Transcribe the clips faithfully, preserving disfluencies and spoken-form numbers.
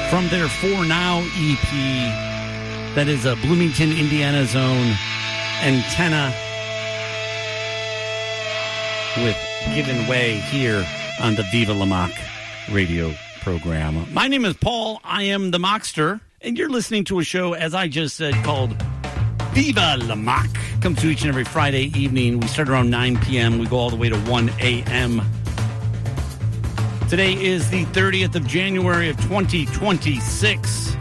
from their For Now E P. That is a Bloomington, Indiana zone antenna with Given Way here on the Viva La Mock radio program. My name is Paul. I am the Mockster, and you're listening to a show, as I just said, called Viva La Mock. Comes to each and every Friday evening. We start around nine p.m. We go all the way to one a.m. Today is the thirtieth of January of twenty twenty-six.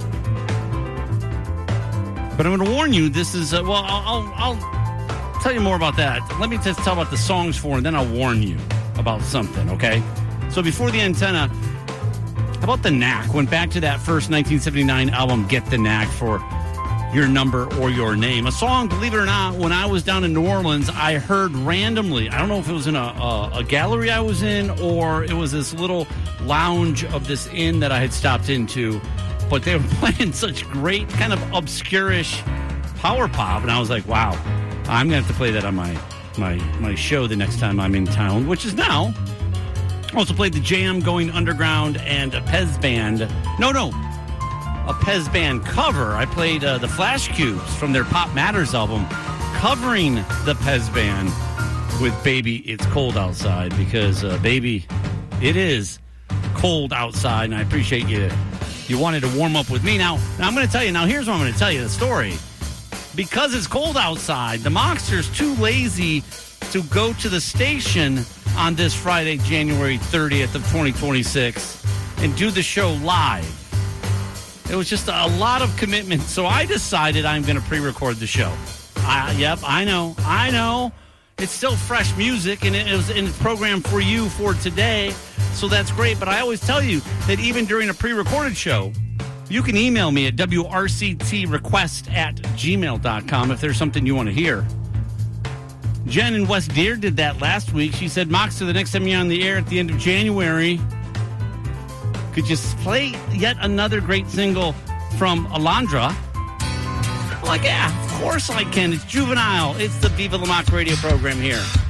But I'm going to warn you, this is, uh, well, I'll, I'll, I'll tell you more about that. Let me just tell about the songs for, and then I'll warn you about something, okay? So before the antenna, how about The Knack? Went back to that first nineteen seventy-nine album, Get the Knack, for Your Number or Your Name. A song, believe it or not, when I was down in New Orleans, I heard randomly. I don't know if it was in a, a, a gallery I was in or it was this little lounge of this inn that I had stopped into. But they were playing such great kind of obscure-ish power pop. And I was like, wow, I'm going to have to play that on my, my, my show the next time I'm in town, which is now. Also played The Jam, Going Underground, and a Pez Band. No, no. A Pez Band cover. I played uh, the Flash Cubes from their Pop Matters album, covering the Pez Band with Baby, It's Cold Outside, because, uh, baby, it is cold outside, and I appreciate you. You wanted to warm up with me. Now, now I'm going to tell you, now here's what I'm going to tell you, the story. Because it's cold outside, the Mockster's too lazy to go to the station on this Friday, January thirtieth of twenty twenty-six, and do the show live. It was just a lot of commitment, so I decided I'm going to pre-record the show. I, yep, I know, I know. It's still fresh music, and it was in the program for you for today, so that's great. But I always tell you that even during a pre-recorded show, you can email me at W R C T request at gmail dot com if there's something you want to hear. Jen in West Deer did that last week. She said, Moxter, the next time you're on the air at the end of January, could you play yet another great single from Alondra? I'm like, yeah, of course I can. It's Juvenile. It's the Viva La Mock radio program here.